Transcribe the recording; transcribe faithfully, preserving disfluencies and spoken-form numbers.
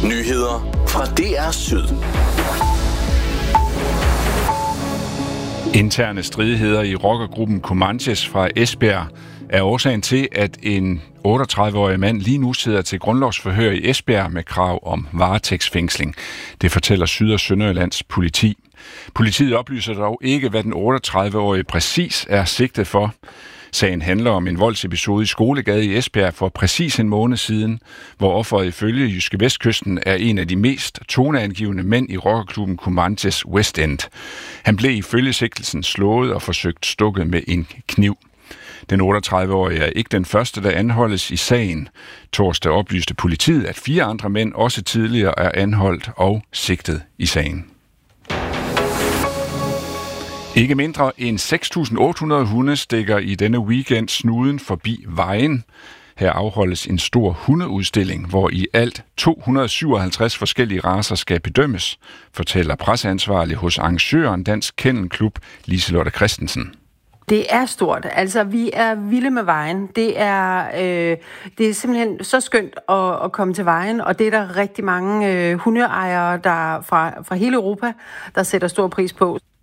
Nyheder fra D R Syd. Interne stridigheder i rockergruppen Comanches fra Esbjerg er årsagen til, at en otteogtredive-årig mand lige nu sidder til grundlovsforhør i Esbjerg med krav om varetægtsfængsling. Det fortæller Syd- og Sønderjyllands politi. Politiet oplyser dog ikke, hvad den otteogtredive-årige præcis er sigtet for. Sagen handler om en voldsepisode i Skolegade i Esbjerg for præcis en måned siden, hvor offeret ifølge Jyske Vestkysten er en af de mest toneangivende mænd i rockerklubben Comanches West End. Han blev ifølge sigtelsen slået og forsøgt stukket med en kniv. Den otteogtredive-årige er ikke den første, der anholdes i sagen. Torsdag oplyste politiet, at fire andre mænd også tidligere er anholdt og sigtet i sagen. Ikke mindre end seks tusind otte hundrede hunde stikker i denne weekend snuden forbi vejen. Her afholdes en stor hundeudstilling, hvor i alt to hundrede og syvoghalvtreds forskellige racer skal bedømmes, fortæller presseansvarlig hos arrangøren Dansk Kennelklub, Liselotte Christensen. Det er stort. Altså, vi er vilde med vejen. Det er, øh, det er simpelthen så skønt at, at komme til vejen, og det er der rigtig mange øh, hundeejere der fra, fra hele Europa, der sætter stor pris på.